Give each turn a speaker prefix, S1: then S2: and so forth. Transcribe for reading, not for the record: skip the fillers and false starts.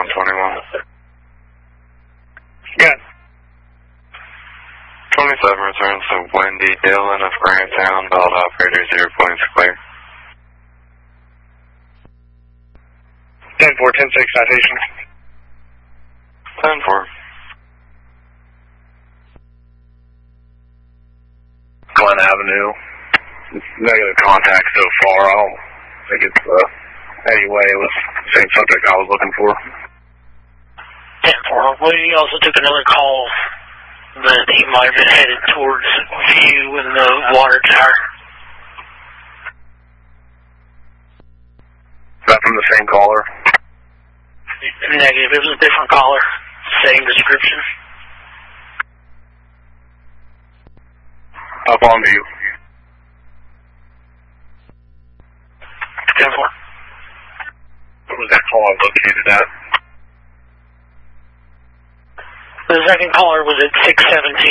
S1: 121.
S2: Good.
S1: 27 returns to Wendy Dillon of Granttown, valid operator 0 points clear.
S2: 10-4, 10-6, citation.
S1: 10-4.
S2: Glen Avenue. Negative contact so far. I don't think it's anyway. It was the same subject I was looking for.
S3: 10-4. We also took another call that he might have been headed towards View in the water tower.
S2: Is that from the same caller?
S3: Negative. It was a different caller. Same description.
S2: Up on View.
S3: 10-4.
S2: What was that caller located at?
S3: The second caller was at 617